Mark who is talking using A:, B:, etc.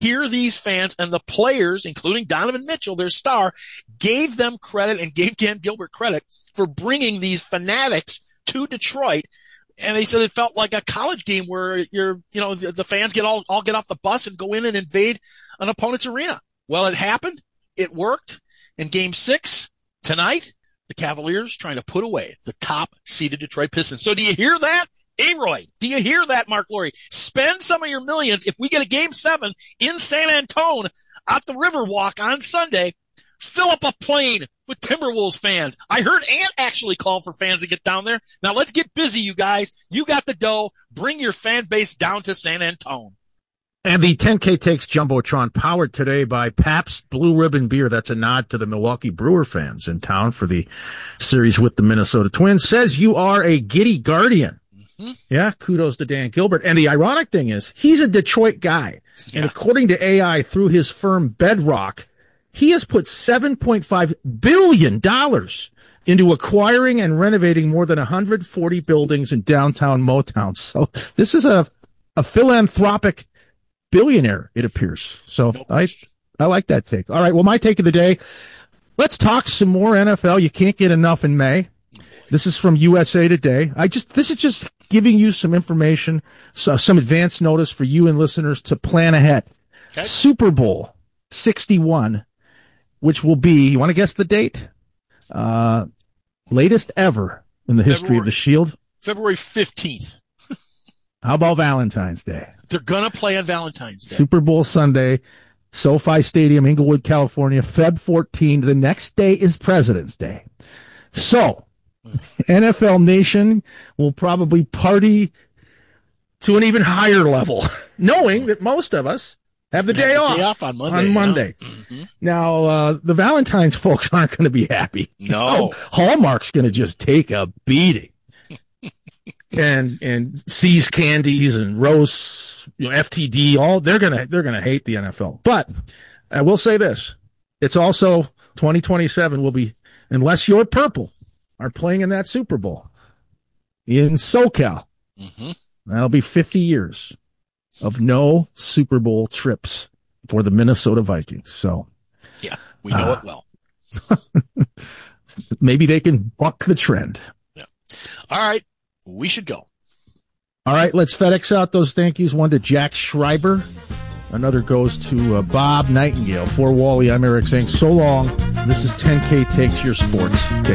A: hear these fans and the players, including Donovan Mitchell, their star, gave them credit and gave Dan Gilbert credit for bringing these fanatics to Detroit. And they said it felt like a college game where the fans all get off the bus and go in and invade an opponent's arena. Well, it happened. It worked. In Game 6 tonight, the Cavaliers trying to put away the top-seeded Detroit Pistons. So do you hear that? Aroyd, do you hear that, Mark Lori? Spend some of your millions. If we get a Game 7 in San Antone at the Riverwalk on Sunday, fill up a plane with Timberwolves fans. I heard Ant actually call for fans to get down there. Now let's get busy, you guys. You got the dough. Bring your fan base down to San Antone.
B: And the 10K Takes Jumbotron, powered today by Pabst Blue Ribbon Beer. That's a nod to the Milwaukee Brewer fans in town for the series with the Minnesota Twins. Says you are a giddy guardian. Mm-hmm. Yeah, kudos to Dan Gilbert. And the ironic thing is, he's a Detroit guy. Yeah. And according to AI, through his firm Bedrock, he has put $7.5 billion into acquiring and renovating more than 140 buildings in downtown Motown. So this is a philanthropic billionaire, it appears. So I like that take. All right, well, my take of the day, let's talk some more NFL. You can't get enough in May. This is from USA Today. This is just giving you some information, some advance notice for you and listeners to plan ahead. Okay. Super Bowl 61, which will be, you want to guess the date? Latest ever in the history of the Shield.
A: February 15th.
B: How about Valentine's Day?
A: They're going to play on Valentine's Day.
B: Super Bowl Sunday, SoFi Stadium, Inglewood, California, Feb 14. The next day is President's Day. So, NFL Nation will probably party to an even higher level, knowing that most of us have the day off
A: on Monday.
B: Yeah. Mm-hmm. Now, the Valentine's folks aren't going to be happy.
A: No.
B: Hallmark's going to just take a beating. and seize candies and Rose, FTD, they're gonna hate the NFL. But I will say this: it's also 2027 will be, unless your purple are playing in that Super Bowl in SoCal. Mm-hmm. That'll be 50 years of no Super Bowl trips for the Minnesota Vikings. So
A: yeah, we know it well.
B: Maybe they can buck the trend.
A: Yeah. All right. We should go.
B: All right, let's FedEx out those thank yous. One to Jack Schreiber. Another goes to Bob Nightingale. For Wally, I'm Eric saying so long. This is 10K Takes Your Sports.